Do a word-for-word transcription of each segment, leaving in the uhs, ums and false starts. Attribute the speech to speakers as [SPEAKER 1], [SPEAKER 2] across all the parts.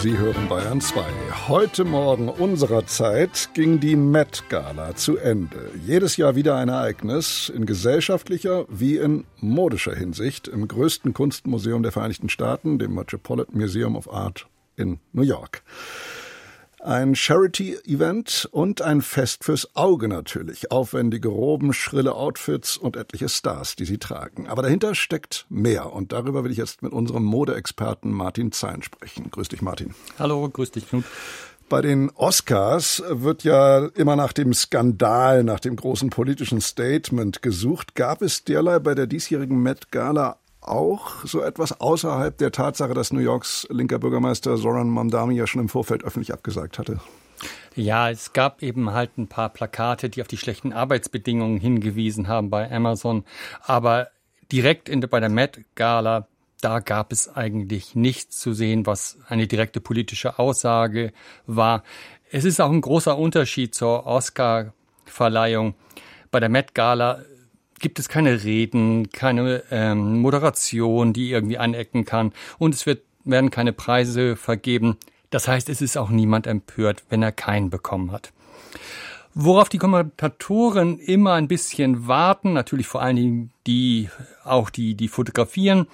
[SPEAKER 1] Sie hören Bayern zwei. Heute Morgen unserer Zeit ging die Met Gala zu Ende. Jedes Jahr wieder ein Ereignis in gesellschaftlicher wie in modischer Hinsicht im größten Kunstmuseum der Vereinigten Staaten, dem Metropolitan Museum of Art in New York. Ein Charity-Event und ein Fest fürs Auge natürlich. Aufwendige Roben, schrille Outfits und etliche Stars, die sie tragen. Aber dahinter steckt mehr. Und darüber will ich jetzt mit unserem Modeexperten Martin Zein sprechen. Grüß dich, Martin.
[SPEAKER 2] Hallo, grüß dich, Knut.
[SPEAKER 1] Bei den Oscars wird ja immer nach dem Skandal, nach dem großen politischen Statement gesucht. Gab es derlei bei der diesjährigen Met Gala auch so etwas außerhalb der Tatsache, dass New Yorks linker Bürgermeister Zoran Mamdani ja schon im Vorfeld öffentlich abgesagt hatte?
[SPEAKER 2] Ja, es gab eben halt ein paar Plakate, die auf die schlechten Arbeitsbedingungen hingewiesen haben bei Amazon. Aber direkt in, bei der Met Gala, da gab es eigentlich nichts zu sehen, was eine direkte politische Aussage war. Es ist auch ein großer Unterschied zur Oscar-Verleihung. Bei der Met Gala gibt es keine Reden, keine ähm, Moderation, die irgendwie anecken kann. Und es wird, werden keine Preise vergeben. Das heißt, es ist auch niemand empört, wenn er keinen bekommen hat. Worauf die Kommentatoren immer ein bisschen warten, natürlich vor allen Dingen die, auch die, die fotografieren,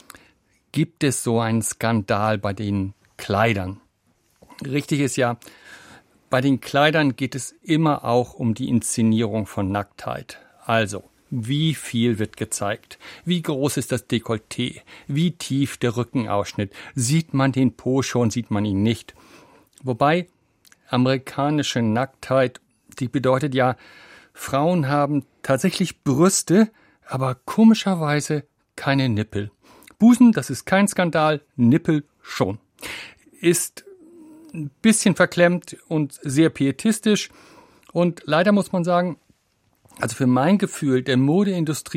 [SPEAKER 2] gibt es so einen Skandal bei den Kleidern. Richtig ist ja, bei den Kleidern geht es immer auch um die Inszenierung von Nacktheit. Also, wie viel wird gezeigt? Wie groß ist das Dekolleté? Wie tief der Rückenausschnitt? Sieht man den Po schon, sieht man ihn nicht? Wobei amerikanische Nacktheit, die bedeutet ja, Frauen haben tatsächlich Brüste, aber komischerweise keine Nippel. Busen, das ist kein Skandal, Nippel schon. Ist ein bisschen verklemmt und sehr pietistisch. Und leider muss man sagen, also für mein Gefühl, der Modeindustrie